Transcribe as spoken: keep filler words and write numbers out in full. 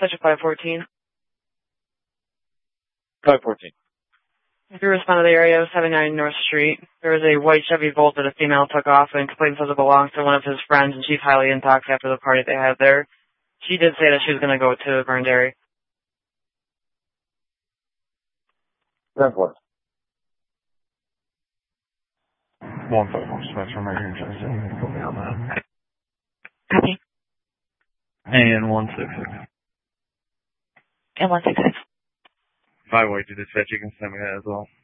Section five fourteen. five fourteen. If you respond to the area of seventy-nine North Street, there was a white Chevy Volt that a female took off and complained says it belongs to one of his friends, and she's highly intoxicated after the party they had there. She did say that she was going to go to the burned area. That's what? One five one Spectrum, right here in Jersey. Put me on that. Copy. And one six six. And one six six. If I wait to dispatch, you can send me that as well.